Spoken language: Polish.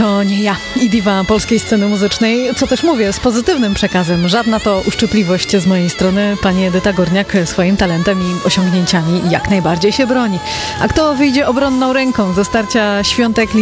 To nie ja i diwa polskiej sceny muzycznej, co też mówię, z pozytywnym przekazem. Żadna to uszczypliwość z mojej strony. Pani Edyta Górniak swoim talentem i osiągnięciami jak najbardziej się broni. A kto wyjdzie obronną ręką ze starcia świątek